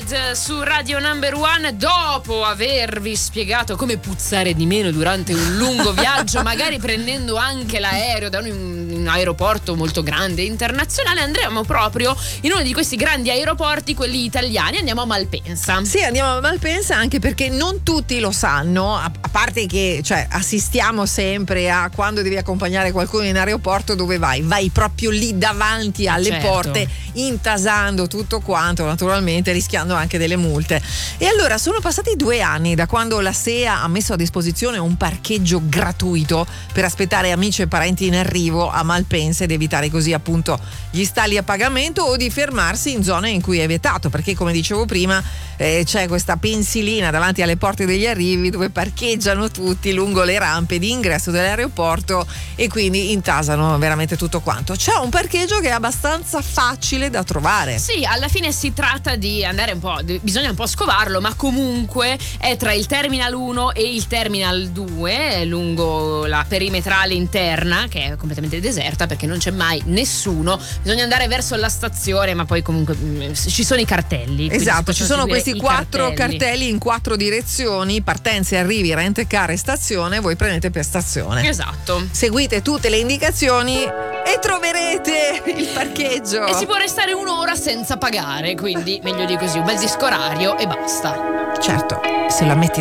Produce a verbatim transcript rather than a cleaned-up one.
Bad su Radio Number One. Dopo avervi spiegato come puzzare di meno durante un lungo viaggio, magari prendendo anche l'aereo da un, un aeroporto molto grande internazionale, andremo proprio in uno di questi grandi aeroporti, quelli italiani. Andiamo a Malpensa. Sì, andiamo a Malpensa, anche perché non tutti lo sanno, a, a parte che cioè assistiamo sempre a quando devi accompagnare qualcuno in aeroporto, dove vai? Vai proprio lì davanti alle certo. porte, intasando tutto quanto, naturalmente rischiando anche delle multe. E allora sono passati due anni da quando la S E A ha messo a disposizione un parcheggio gratuito per aspettare amici e parenti in arrivo a Malpensa ed evitare così appunto gli stalli a pagamento o di fermarsi in zone in cui è vietato, perché come dicevo prima eh, c'è questa pensilina davanti alle porte degli arrivi dove parcheggiano tutti lungo le rampe di ingresso dell'aeroporto e quindi intasano veramente tutto quanto. C'è un parcheggio che è abbastanza facile da trovare. Sì, alla fine si tratta di andare un po', bisogna un po' scovarlo, ma comunque è tra il Terminal uno e il Terminal due, lungo la perimetrale interna, che è completamente deserta perché non c'è mai nessuno. Bisogna andare verso la stazione, ma poi comunque mh, ci sono i cartelli. Esatto, ci sono questi quattro cartelli. cartelli in quattro direzioni: partenze, arrivi, rent car e stazione. Voi prendete per stazione. Esatto. Seguite tutte le indicazioni e troverete il parcheggio. E si può restare un'ora senza pagare, quindi meglio di così, un bel disco orario e basta. Certo, se la metti